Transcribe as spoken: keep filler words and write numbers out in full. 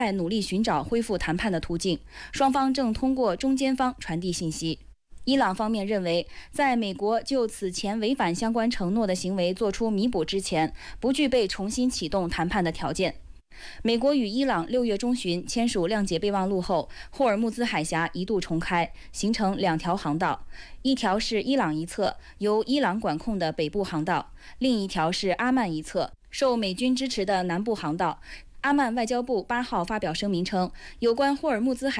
在努力寻找恢复谈判的途径，双方正通过中间方传递信息。伊朗方面认为，在美国就此前违反相关承诺的行为作出弥补之前，不具备重新启动谈判的条件。美国与伊朗六月中旬签署谅解备忘录后，霍尔木兹海峡一度重开，形成两条航道，一条是伊朗一侧由伊朗管控的北部航道，另一条是阿曼一侧受美军支持的南部航道。阿曼外交部八号发表声明称，有关霍尔木兹海